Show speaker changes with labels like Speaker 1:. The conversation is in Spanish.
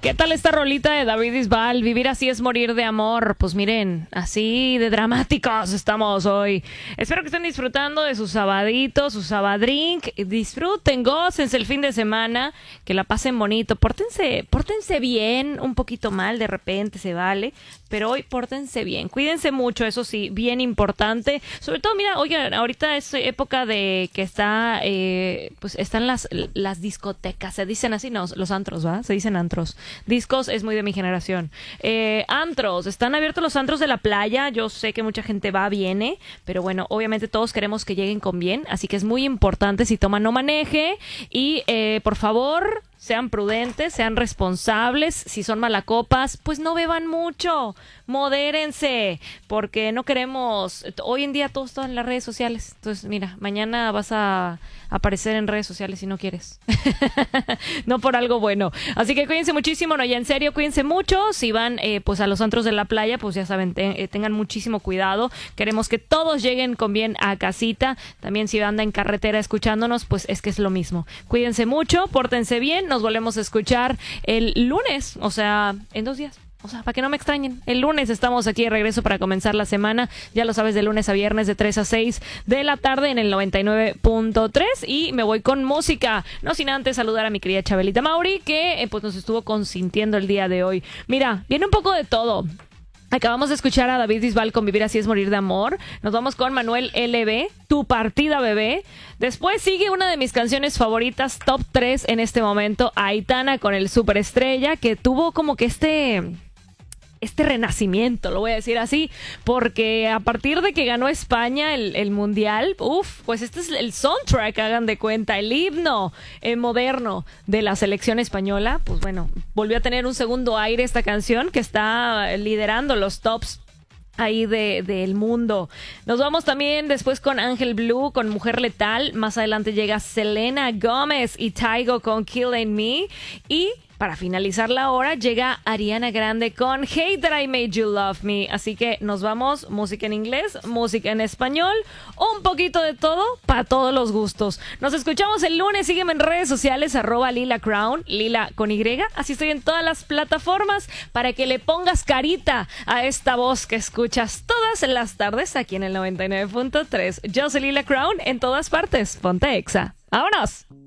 Speaker 1: ¿Qué tal esta rolita de David Bisbal? Vivir así es morir de amor. Pues miren, así de dramáticos estamos hoy. Espero que estén disfrutando de su sabadito, su sabadrink. Disfruten, gócense el fin de semana, que la pasen bonito. Pórtense bien, un poquito mal de repente se vale, pero hoy pórtense bien. Cuídense mucho, eso sí, bien importante. Sobre todo, mira, oigan, ahorita es época de que pues están las discotecas, se dicen así, no, los antros, ¿va? Se dicen antros. Discos es muy de mi generación. Antros, están abiertos los antros de la playa. Yo sé que mucha gente va, viene, pero bueno, obviamente todos queremos que lleguen con bien, así que es muy importante, si toman no maneje y por favor sean prudentes, sean responsables. Si son malacopas, pues no beban mucho, modérense, porque no queremos, hoy en día todo está en las redes sociales. Entonces mira, mañana vas a aparecer en redes sociales si no quieres. No por algo bueno. Así que cuídense muchísimo, no, ya en serio, cuídense mucho. Si van pues a los antros de la playa, pues ya saben, tengan muchísimo cuidado. Queremos que todos lleguen con bien a casita. También si andan en carretera escuchándonos, pues es que es lo mismo. Cuídense mucho, pórtense bien. Nos volvemos a escuchar el lunes, o sea, en 2 días. O sea, para que no me extrañen. El lunes estamos aquí de regreso para comenzar la semana. Ya lo sabes, de lunes a viernes de 3 a 6 de la tarde en el 99.3. Y me voy con música. No sin antes saludar a mi querida Chabelita Mauri, que pues nos estuvo consintiendo el día de hoy. Mira, viene un poco de todo. Acabamos de escuchar a David Bisbal con Vivir así es morir de amor. Nos vamos con Manuel LB, Tu partida bebé. Después sigue una de mis canciones favoritas, top 3 en este momento, Aitana con el Superestrella, que tuvo como que este renacimiento, lo voy a decir así, porque a partir de que ganó España el Mundial, pues este es el soundtrack, hagan de cuenta, el himno moderno de la selección española. Pues bueno, volvió a tener un segundo aire esta canción que está liderando los tops ahí del mundo. Nos vamos también después con Ángel Blue, con Mujer Letal. Más adelante llega Selena Gómez y Taigo con Killing Me. Y para finalizar la hora llega Ariana Grande con Hate That I Made You Love Me. Así que nos vamos, música en inglés, música en español, un poquito de todo, para todos los gustos. Nos escuchamos el lunes, sígueme en redes sociales, @LilaCrown, Lila con Y. Así estoy en todas las plataformas para que le pongas carita a esta voz que escuchas todas las tardes aquí en el 99.3. Yo soy Lila Crown en todas partes. Ponte Exa. ¡Vámonos!